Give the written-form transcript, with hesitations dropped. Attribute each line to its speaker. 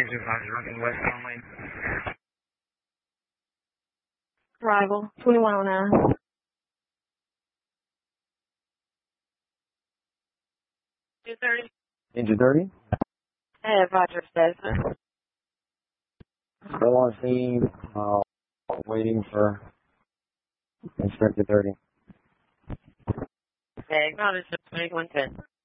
Speaker 1: Running west on lane.
Speaker 2: Arrival, 2109.
Speaker 3: Engine 30.
Speaker 2: Roger, Desmond.
Speaker 3: Still on scene, waiting for Inspector 30.
Speaker 2: Okay, acknowledge the 2110.